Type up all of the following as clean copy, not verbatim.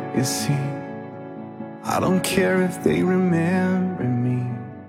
You see, I don't care if they remember me,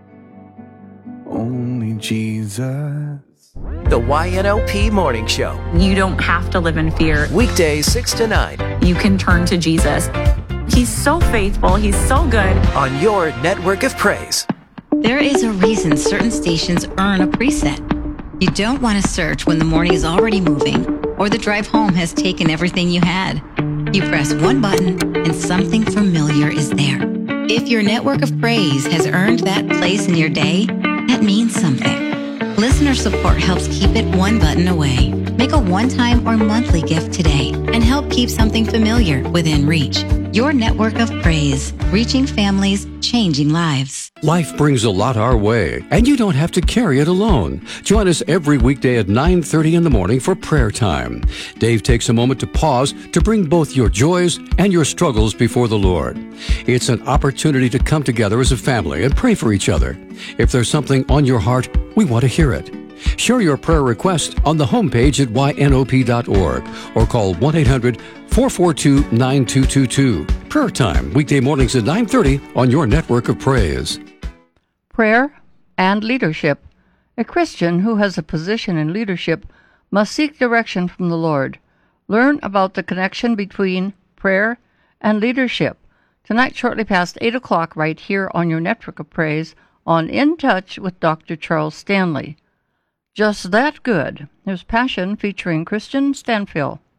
only Jesus. The YNOP Morning Show. You don't have to live in fear. Weekdays 6 to 9. You can turn to Jesus. He's so faithful. He's so good. On your network of praise. There is a reason certain stations earn a preset. You don't want to search when the morning is already moving or the drive home has taken everything you had. You press one button and something familiar is there. If your network of praise has earned that place in your day, that means something. Listener support helps keep it one button away. Make a one-time or monthly gift today and help keep something familiar within reach. Your network of praise, reaching families, changing lives. Life brings a lot our way, and you don't have to carry it alone. Join us every weekday at 9:30 in the morning for prayer time. Dave takes a moment to pause to bring both your joys and your struggles before the Lord. It's an opportunity to come together as a family and pray for each other. If there's something on your heart, we want to hear it. Share your prayer request on the homepage at ynop.org or call 1-800-442-9222. Prayer time, weekday mornings at 9:30 on your network of praise. Prayer and leadership. A Christian who has a position in leadership must seek direction from the Lord. Learn about the connection between prayer and leadership. Tonight, shortly past 8 o'clock, right here on your network of praise on In Touch with Dr. Charles Stanley. Just that good. There's Passion featuring Christian Stanfill.